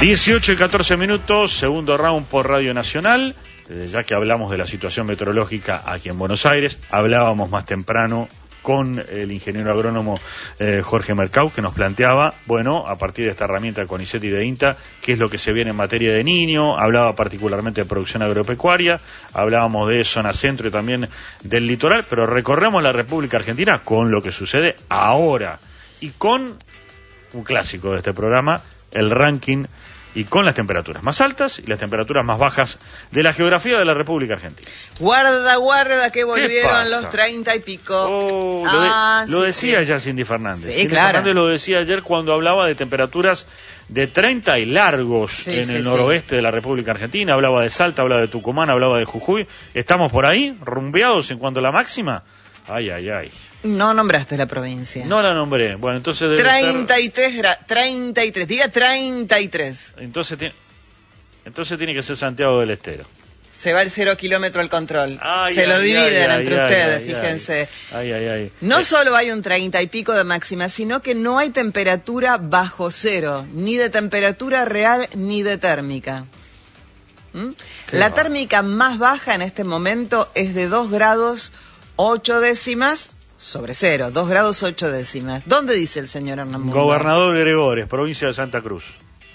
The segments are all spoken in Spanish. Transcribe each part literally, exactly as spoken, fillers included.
dieciocho y catorce minutos, segundo round por Radio Nacional. Desde ya que hablamos de la situación meteorológica aquí en Buenos Aires, hablábamos más temprano con el ingeniero agrónomo eh, Jorge Mercau, que nos planteaba, bueno, a partir de esta herramienta de CONICET y de INTA, qué es lo que se viene en materia de Niño. Hablaba particularmente de producción agropecuaria, hablábamos de zona centro y también del litoral, pero recorremos la República Argentina con lo que sucede ahora y con un clásico de este programa, el ranking, y con las temperaturas más altas y las temperaturas más bajas de la geografía de la República Argentina. Guarda, guarda, que volvieron los treinta y pico. Oh, ah, lo, de, lo sí, decía sí. ya Cindy Fernández. Sí, Cindy claro. Fernández lo decía ayer cuando hablaba de temperaturas de treinta y largos sí, en sí, el sí. noroeste de la República Argentina. Hablaba de Salta, hablaba de Tucumán, hablaba de Jujuy. ¿Estamos por ahí, rumbeados en cuanto a la máxima? Ay, ay, ay. No nombraste la provincia. No la nombré. Bueno, entonces debe treinta y tres, ser... treinta y tres, diga treinta y tres. Entonces tiene... Entonces tiene que ser Santiago del Estero. Se va el cero kilómetro al control. Ay, Se ay, lo dividen ay, entre ay, ustedes, ay, fíjense. Ay, ay, ay. No eh. solo hay un treinta y pico de máxima, sino que no hay temperatura bajo cero, ni de temperatura real ni de térmica. ¿Mm? La va? térmica más baja en este momento es de dos grados ocho décimas sobre cero, dos grados ocho décimas. ¿Dónde dice el señor Hernán Mundo? Gobernador Gregores, provincia de Santa Cruz.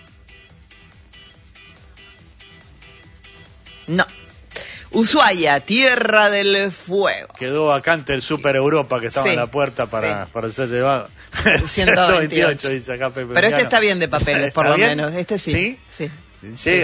No. Ushuaia, Tierra del Fuego. Quedó vacante el Super Europa que estaba Sí, en la puerta para, sí. para ser llevado. ciento veintiocho dice acá Pepe Pero este Miano. está bien de papeles, por ¿Está lo bien? menos. Este sí. ¿Sí? Sí. Sí.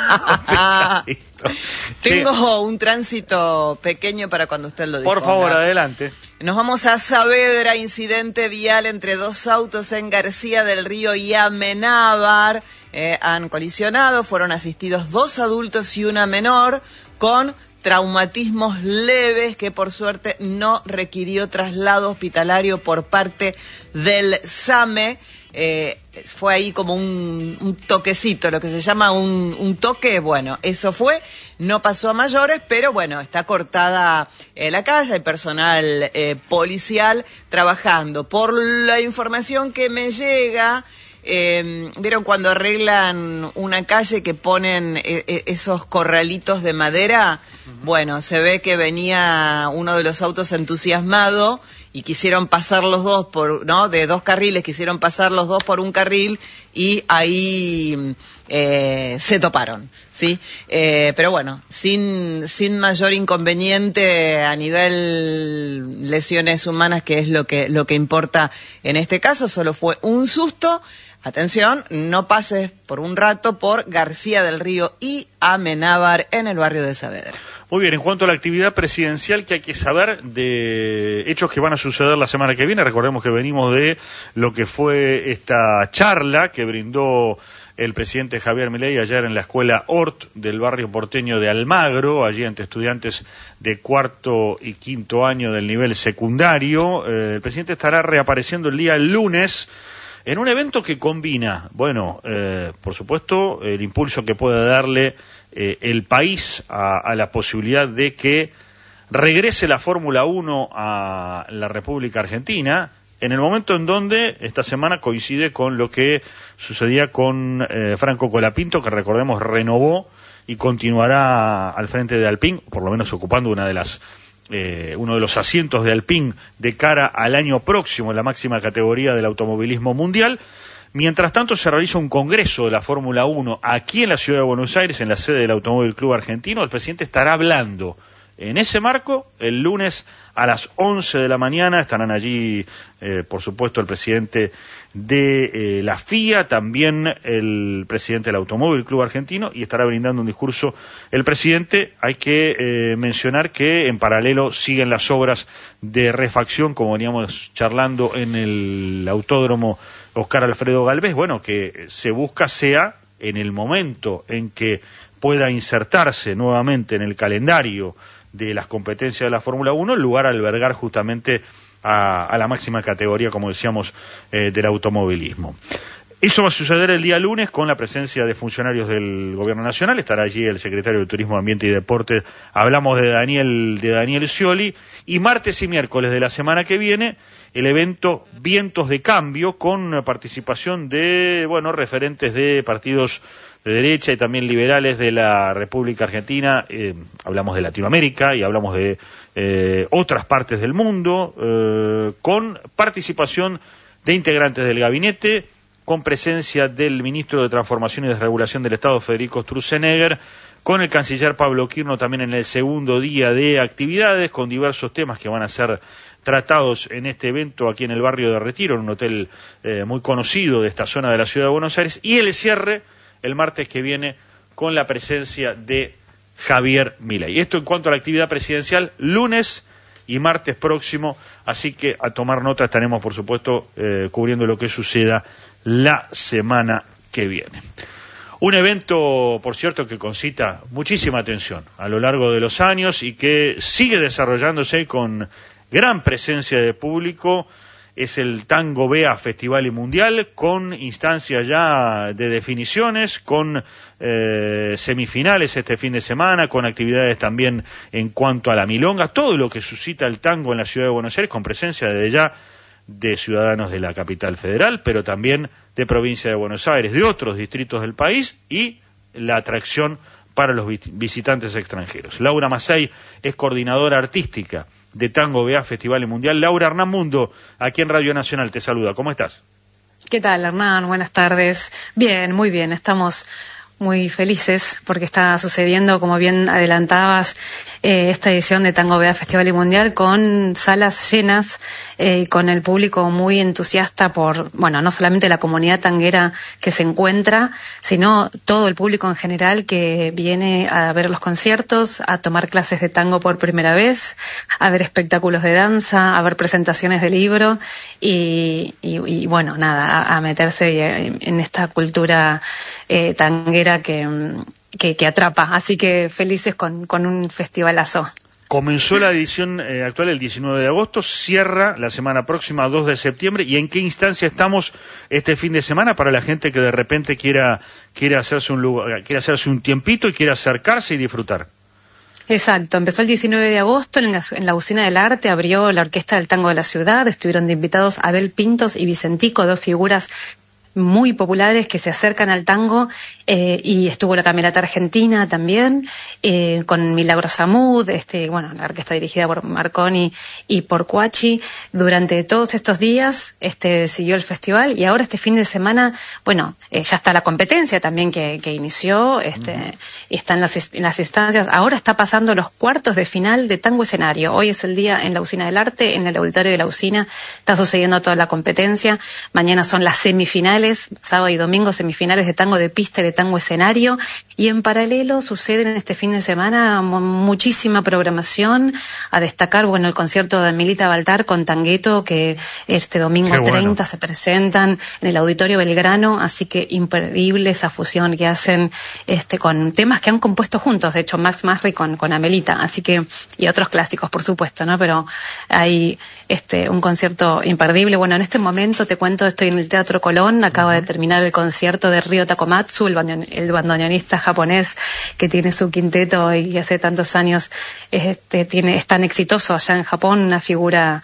Listo. Tengo un tránsito pequeño para cuando usted lo diga. Por favor, adelante. Nos vamos a Saavedra, incidente vial entre dos autos en García del Río y Amenábar. Eh, han colisionado, fueron asistidos dos adultos y una menor con traumatismos leves que por suerte no requirió traslado hospitalario por parte del SAME. Eh, fue ahí como un, un toquecito, lo que se llama un, un toque. Bueno, eso fue, no pasó a mayores, pero bueno, está cortada eh, la calle, hay personal eh, policial trabajando. Por la información que me llega, eh, ¿vieron cuando arreglan una calle que ponen eh, esos corralitos de madera? Uh-huh. Bueno, se ve que venía uno de los autos entusiasmado y quisieron pasar los dos por, ¿no? De dos carriles, quisieron pasar los dos por un carril y ahí eh, se toparon, ¿sí? Eh, pero bueno, sin, sin mayor inconveniente a nivel lesiones humanas, que es lo que, lo que importa en este caso, solo fue un susto. Atención, no pases por un rato por García del Río y Amenábar en el barrio de Saavedra. Muy bien, en cuanto a la actividad presidencial, que hay que saber de hechos que van a suceder la semana que viene. Recordemos que venimos de lo que fue esta charla que brindó el presidente Javier Milei ayer en la escuela Hort del barrio porteño de Almagro, allí ante estudiantes de cuarto y quinto año del nivel secundario. Eh, el presidente estará reapareciendo el día lunes en un evento que combina, bueno, eh, por supuesto, el impulso que puede darle eh, el país a, a la posibilidad de que regrese la Fórmula uno a la República Argentina, en el momento en donde esta semana coincide con lo que sucedía con eh, Franco Colapinto, que recordemos renovó y continuará al frente de Alpine, por lo menos ocupando una de las Eh, uno de los asientos de Alpine de cara al año próximo en la máxima categoría del automovilismo mundial. Mientras tanto se realiza un congreso de la Fórmula uno aquí en la ciudad de Buenos Aires, en la sede del Automóvil Club Argentino. El presidente estará hablando en ese marco el lunes a las once de la mañana. Estarán allí, eh, por supuesto, el presidente de eh, la F I A, también el presidente del Automóvil Club Argentino, y estará brindando un discurso el presidente. Hay que eh, mencionar que en paralelo siguen las obras de refacción, como veníamos charlando en el autódromo Oscar Alfredo Galvez, bueno, que se busca sea en el momento en que pueda insertarse nuevamente en el calendario de las competencias de la Fórmula uno, el lugar a albergar justamente a, a la máxima categoría, como decíamos, eh, del automovilismo. Eso va a suceder el día lunes con la presencia de funcionarios del Gobierno Nacional. Estará allí el secretario de Turismo, Ambiente y Deportes. Hablamos de Daniel, de Daniel Scioli. Y martes y miércoles de la semana que viene el evento Vientos de Cambio, con participación de, bueno, referentes de partidos de derecha y también liberales de la República Argentina. Eh, hablamos de Latinoamérica y hablamos de eh, otras partes del mundo, eh, con participación de integrantes del gabinete, con presencia del ministro de Transformación y Desregulación del Estado, Federico Sturzenegger, con el canciller Pablo Quirno también en el segundo día de actividades, con diversos temas que van a ser tratados en este evento aquí en el barrio de Retiro, en un hotel eh, muy conocido de esta zona de la ciudad de Buenos Aires, y el cierre el martes que viene con la presencia de Javier Milei. Esto en cuanto a la actividad presidencial, lunes y martes próximo, así que a tomar nota, estaremos por supuesto eh, cubriendo lo que suceda la semana que viene. Un evento, por cierto, que concita muchísima atención a lo largo de los años y que sigue desarrollándose con gran presencia de público, es el Tango B A Festival y Mundial, con instancias ya de definiciones, con eh, semifinales este fin de semana, con actividades también en cuanto a la milonga, todo lo que suscita el tango en la ciudad de Buenos Aires, con presencia desde ya de ciudadanos de la capital federal, pero también de provincia de Buenos Aires, de otros distritos del país, y la atracción para los visitantes extranjeros. Laura Massey es coordinadora artística de Tango B A Festival y Mundial. Laura, Hernán Mundo, aquí en Radio Nacional, te saluda. ¿Cómo estás? ¿Qué tal, Hernán? Buenas tardes. Bien, muy bien. Estamos muy felices porque está sucediendo, como bien adelantabas, eh, esta edición de Tango B A Festival y Mundial con salas llenas, eh, con el público muy entusiasta por, bueno, no solamente la comunidad tanguera que se encuentra, sino todo el público en general que viene a ver los conciertos, a tomar clases de tango por primera vez, a ver espectáculos de danza, a ver presentaciones de libro y, y, y bueno, nada, a, a meterse en esta cultura eh, tanguera que, que, que atrapa. Así que felices con, con un festivalazo. Comenzó la edición eh, actual el diecinueve de agosto, cierra la semana próxima, dos de septiembre. ¿Y en qué instancia estamos este fin de semana para la gente que de repente quiera, quiera, hacerse, un lugar, quiera hacerse un tiempito y quiera acercarse y disfrutar? Exacto, empezó el diecinueve de agosto en la, en la Usina del Arte, abrió la Orquesta del Tango de la Ciudad, estuvieron de invitados Abel Pintos y Vicentico, dos figuras muy populares que se acercan al tango, eh, y estuvo la Camerata Argentina también, eh, con Milagros Amud, este, bueno, la orquesta dirigida por Marconi y por Cuachi. Durante todos estos días este, siguió el festival, y ahora este fin de semana, bueno, eh, ya está la competencia también que, que inició, este, uh-huh. Están las, en las instancias, ahora está pasando los cuartos de final de Tango Escenario. Hoy es el día en la Usina del Arte, en el auditorio de la Usina, está sucediendo toda la competencia. Mañana son las semifinales, sábado y domingo semifinales de tango de pista y de tango escenario, y en paralelo suceden este fin de semana muchísima programación, a destacar, bueno, el concierto de Milita Baltar con Tangueto, que este domingo bueno. treinta se presentan en el Auditorio Belgrano, así que imperdible esa fusión que hacen este con temas que han compuesto juntos, de hecho Max Masri con, con Amelita, así que, y otros clásicos por supuesto, ¿no? Pero hay este un concierto imperdible. Bueno, en este momento te cuento, estoy en el Teatro Colón, acaba de terminar el concierto de Ryo Takomatsu, el, bandoneon, el bandoneonista japonés que tiene su quinteto y que hace tantos años este, tiene, es tan exitoso allá en Japón, una figura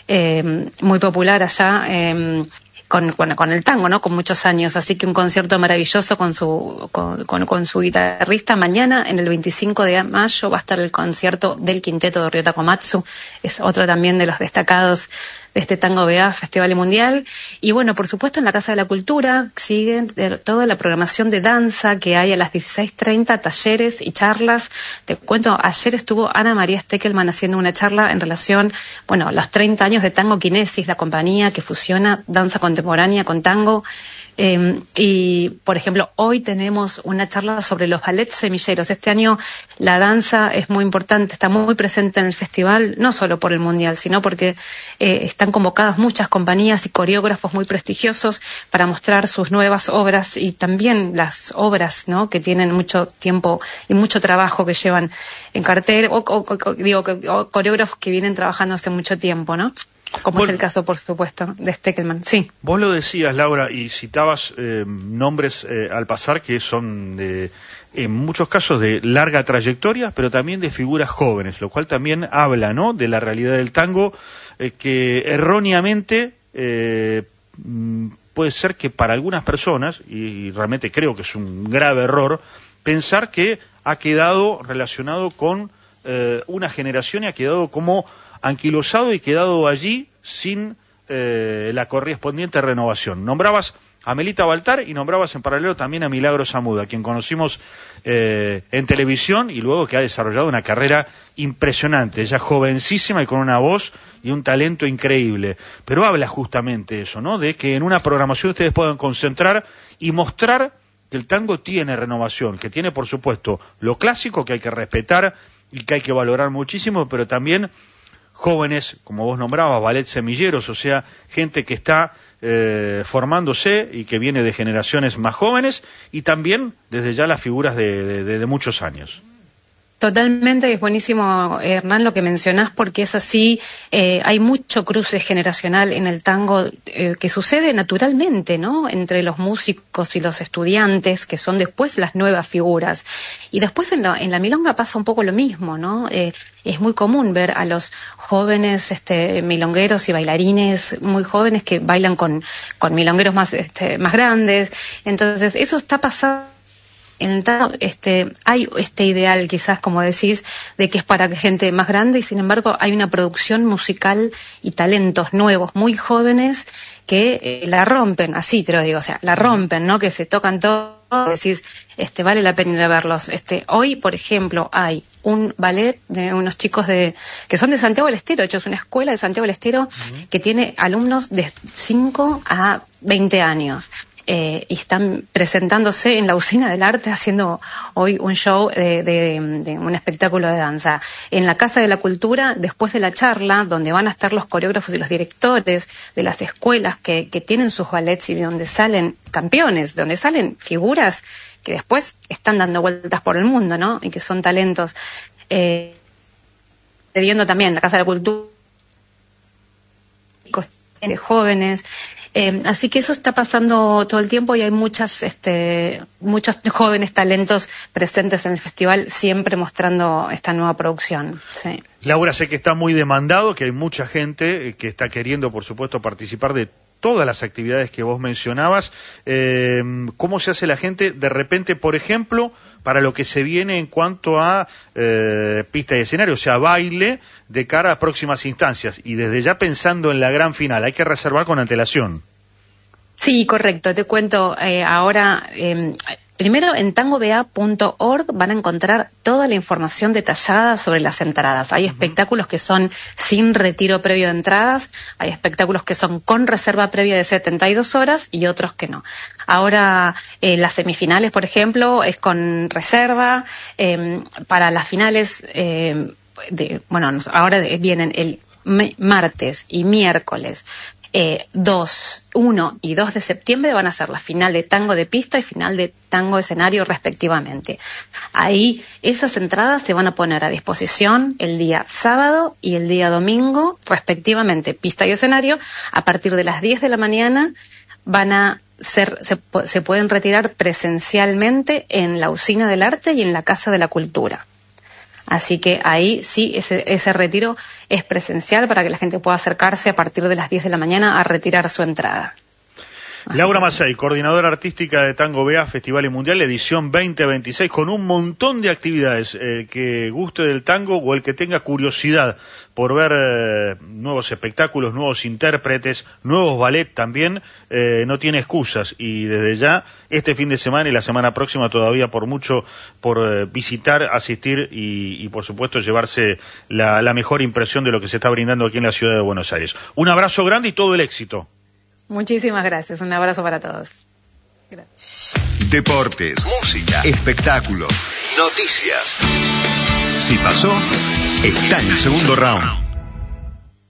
eh, muy popular allá, eh, Con, con, con el tango, ¿no? Con muchos años, así que un concierto maravilloso con su con, con, con su guitarrista. Mañana, en el veinticinco de mayo, va a estar el concierto del quinteto de Ryo Takomatsu, es otro también de los destacados de este Tango B A Festival y Mundial. Y bueno, por supuesto en la Casa de la Cultura sigue toda la programación de danza que hay a las dieciséis treinta, talleres y charlas. Te cuento, ayer estuvo Ana María Steckelman haciendo una charla en relación, bueno, a los treinta años de Tango Kinesis, la compañía que fusiona danza contemporánea con tango. Eh, y, por ejemplo, hoy tenemos una charla sobre los ballets semilleros. Este año la danza es muy importante, está muy presente en el festival, no solo por el Mundial, sino porque eh, están convocadas muchas compañías y coreógrafos muy prestigiosos para mostrar sus nuevas obras, y también las obras, ¿no?, que tienen mucho tiempo y mucho trabajo que llevan en cartel, o, o, o digo, o coreógrafos que vienen trabajando hace mucho tiempo, ¿no? Como vos, es el caso, por supuesto, de Steckelman. Sí. Vos lo decías, Laura, y citabas eh, nombres eh, al pasar que son, de, en muchos casos, de larga trayectoria, pero también de figuras jóvenes, lo cual también habla, ¿no?, de la realidad del tango eh, que erróneamente eh, puede ser que para algunas personas, y realmente creo que es un grave error, pensar que ha quedado relacionado con eh, una generación y ha quedado como anquilosado y quedado allí sin eh, la correspondiente renovación. Nombrabas a Melita Baltar y nombrabas en paralelo también a Milagros Zamuda, quien conocimos eh, en televisión y luego que ha desarrollado una carrera impresionante, ella jovencísima y con una voz y un talento increíble. Pero habla justamente eso, ¿no? De que en una programación ustedes puedan concentrar y mostrar que el tango tiene renovación, que tiene, por supuesto, lo clásico que hay que respetar y que hay que valorar muchísimo, pero también jóvenes, como vos nombrabas, ballet semilleros, o sea, gente que está eh, formándose y que viene de generaciones más jóvenes y también desde ya las figuras de, de, de muchos años. Totalmente, es buenísimo, Hernán, lo que mencionás, porque es así, eh, hay mucho cruce generacional en el tango eh, que sucede naturalmente, ¿no?, entre los músicos y los estudiantes, que son después las nuevas figuras. Y después en la, en la milonga pasa un poco lo mismo, ¿no? Eh, es muy común ver a los jóvenes este, milongueros y bailarines muy jóvenes que bailan con, con milongueros más, este, más grandes. Entonces, eso está pasando. En el tango, este, hay este ideal, quizás, como decís, de que es para gente más grande, y sin embargo hay una producción musical y talentos nuevos, muy jóvenes, que eh, la rompen, así te lo digo, o sea, la rompen, ¿no? Que se tocan todo, decís, este, vale la pena ir a verlos. Este, hoy, por ejemplo, hay un ballet de unos chicos de que son de Santiago del Estero, de hecho es una escuela de Santiago del Estero, uh-huh, que tiene alumnos de cinco a veinte años. Eh, y están presentándose en la Usina del Arte, haciendo hoy un show de, de, de un espectáculo de danza. En la Casa de la Cultura, después de la charla, donde van a estar los coreógrafos y los directores de las escuelas que, que tienen sus ballets y de donde salen campeones, de donde salen figuras que después están dando vueltas por el mundo, ¿no? Y que son talentos. Eh, viendo también la Casa de la Cultura, jóvenes. Eh, así que eso está pasando todo el tiempo y hay muchas, este, muchos jóvenes talentos presentes en el festival, siempre mostrando esta nueva producción. Sí. Laura, sé que está muy demandado, que hay mucha gente que está queriendo, por supuesto, participar de todas las actividades que vos mencionabas. Eh, ¿Cómo se hace la gente de repente, por ejemplo, para lo que se viene en cuanto a eh, pista y escenario, o sea, baile de cara a próximas instancias? Y desde ya pensando en la gran final, hay que reservar con antelación. Sí, correcto. Te cuento eh, ahora... Eh, Primero, en tango b a punto org van a encontrar toda la información detallada sobre las entradas. Hay uh-huh. espectáculos que son sin retiro previo de entradas, hay espectáculos que son con reserva previa de setenta y dos horas y otros que no. Ahora, eh, las semifinales, por ejemplo, es con reserva. Eh, para las finales, eh, de, bueno, ahora vienen el martes y miércoles. Eh, dos, uno y dos de septiembre van a ser la final de tango de pista y final de tango de escenario respectivamente. Ahí esas entradas se van a poner a disposición el día sábado y el día domingo respectivamente, pista y escenario. A partir de las diez de la mañana van a ser, se, se pueden retirar presencialmente en la Usina del Arte y en la Casa de la Cultura. Así que ahí sí, ese, ese retiro es presencial para que la gente pueda acercarse a partir de las diez de la mañana a retirar su entrada. Así Laura Mazzei, coordinadora artística de Tango B A Festival y Mundial, edición veinte veintiséis, con un montón de actividades. El que guste del tango o el que tenga curiosidad por ver eh, nuevos espectáculos, nuevos intérpretes, nuevos ballet también, eh, no tiene excusas. Y desde ya, este fin de semana y la semana próxima todavía por mucho por eh, visitar, asistir y, y por supuesto llevarse la, la mejor impresión de lo que se está brindando aquí en la ciudad de Buenos Aires. Un abrazo grande y todo el éxito. Muchísimas gracias, un abrazo para todos. Gracias. Deportes, música, espectáculos, noticias. Si pasó, está en el segundo round.